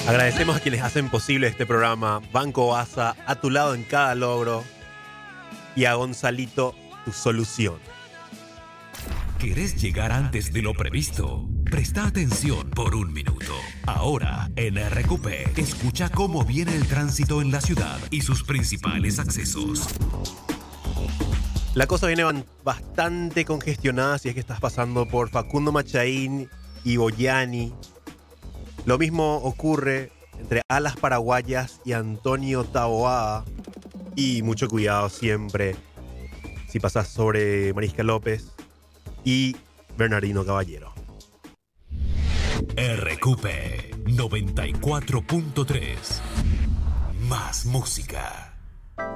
Agradecemos a quienes hacen posible este programa. Banco Asa, a tu lado en cada logro. Y a Gonzalito, tu solución. ¿Querés llegar antes de lo previsto? Presta atención por un minuto. Ahora, en RQP, escucha cómo viene el tránsito en la ciudad y sus principales accesos. La cosa viene bastante congestionada si es que estás pasando por Facundo Machaín y Boyani. Lo mismo ocurre entre Alas Paraguayas y Antonio Taboada. Y mucho cuidado siempre si pasas sobre Mariscal López y Bernardino Caballero. RQP 94.3. Más música.